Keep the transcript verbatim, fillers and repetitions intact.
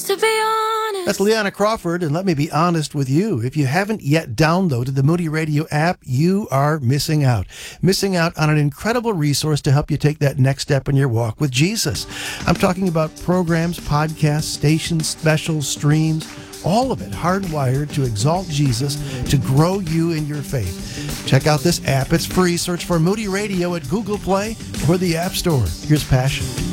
Just to be honest. That's Leanna Crawford, and let me be honest with you. If you haven't yet downloaded the Moody Radio app, you are missing out. Missing out on an incredible resource to help you take that next step in your walk with Jesus. I'm talking about programs, podcasts, stations, specials, streams, all of it hardwired to exalt Jesus, to grow you in your faith. Check out this app. It's free. Search for Moody Radio at Google Play or the App Store. Here's Passion.